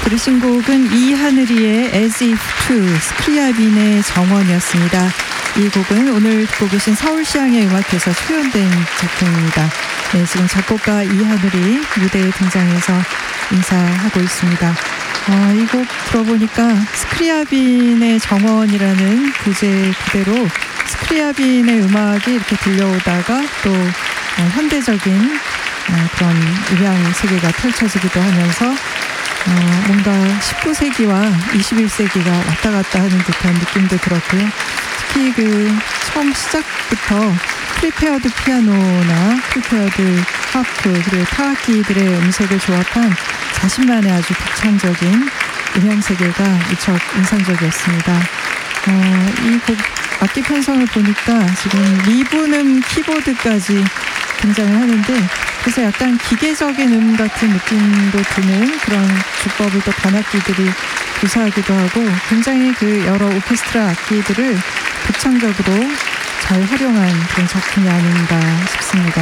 들으신 곡은 이하늘이의 As If To, 스크리아빈의 정원이었습니다. 이 곡은 오늘 듣고 계신 서울시향의 음악회에서 초연된 작품입니다. 네, 지금 작곡가 이하늘이 무대에 등장해서 인사하고 있습니다. 이 곡 들어보니까 스크리아빈의 정원이라는 부제 그대로 스크리아빈의 음악이 이렇게 들려오다가 또 현대적인 그런 음향 세계가 펼쳐지기도 하면서 뭔가 19세기와 21세기가 왔다 갔다 하는 듯한 느낌도 들었고요. 특히 그 처음 시작부터 프리페어드 피아노나 프리페어드 하프 그리고 타악기들의 음색을 조합한 자신만의 아주 독창적인 음향 세계가 무척 인상적이었습니다. 이 곡 악기 편성을 보니까 지금 미분음 키보드까지 등장을 하는데 그래서 약간 기계적인 같은 느낌도 드는 그런 주법을 또 관악기들이 구사하기도 하고 굉장히 그 여러 오케스트라 악기들을 독창적으로 잘 활용한 그런 작품이 아닌가 싶습니다.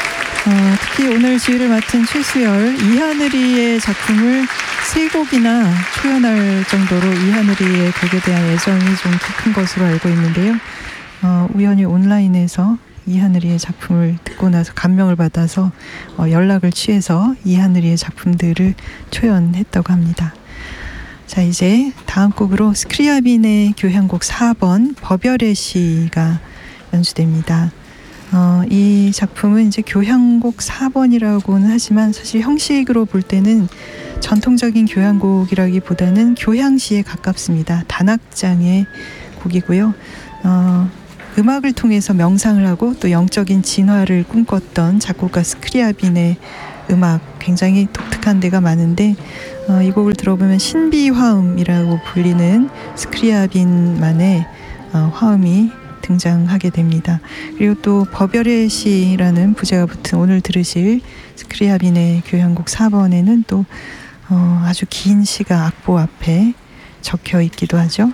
특히 오늘 지휘를 맡은 최수열, 이하늘이의 작품을 3곡이나 초연할 정도로 이하늘이의 곡에 대한 애정이 좀 큰 것으로 알고 있는데요. 우연히 온라인에서 이하늘이의 작품을 듣고 나서 감명을 받아서 연락을 취해서 이하늘이의 작품들을 초연했다고 합니다. 자, 이제 다음 곡으로 스크리아빈의 교향곡 4번 법열의 시가 연주됩니다. 이 작품은 이제 교향곡 4번이라고는 하지만 사실 형식으로 볼 때는 전통적인 교향곡이라기보다는 교향시에 가깝습니다. 단악장의 곡이고요. 음악을 통해서 명상을 하고 또 영적인 진화를 꿈꿨던 작곡가 스크리아빈의 음악 굉장히 독특한 데가 많은데 이 곡을 들어보면 신비화음이라고 불리는 스크리아빈만의 화음이 등장하게 됩니다. 그리고 또 법열의 시라는 부제가 붙은 오늘 들으실 스크리아빈의 교향곡 4번에는 또 아주 긴 시가 악보 앞에 적혀 있기도 하죠.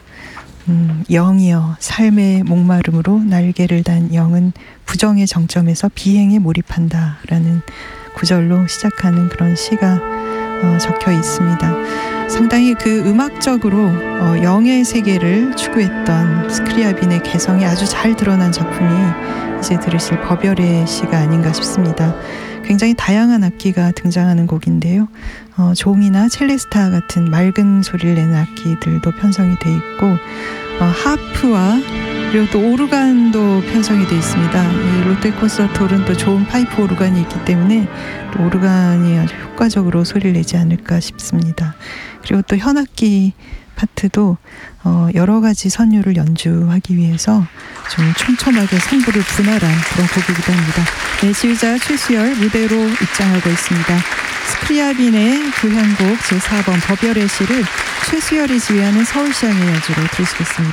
영이여 삶의 목마름으로 날개를 단 영은 부정의 정점에서 비행에 몰입한다 라는 구절로 시작하는 그런 시가 적혀 있습니다. 상당히 그 음악적으로 영의 세계를 추구했던 스크리아빈의 개성이 아주 잘 드러난 작품이 이제 들으실 법열의 시가 아닌가 싶습니다. 굉장히 다양한 악기가 등장하는 곡인데요. 종이나 첼레스타 같은 맑은 소리를 내는 악기들도 편성이 돼 있고 하프와 그리고 또 오르간도 편성이 되어 있습니다. 이 롯데 콘서트홀은 또 좋은 파이프 오르간이 있기 때문에 또 오르간이 아주 효과적으로 소리를 내지 않을까 싶습니다. 그리고 또 현악기 파트도 여러 가지 선율을 연주하기 위해서 좀 촘촘하게 성부를 분할한 그런 곡이기도 합니다. 네, 지휘자 최수열 무대로 입장하고 있습니다. 스크리아빈의 교향곡 제4번 법열의 시를 최수열이 지휘하는 서울시향의 연주로 들으시겠습니다.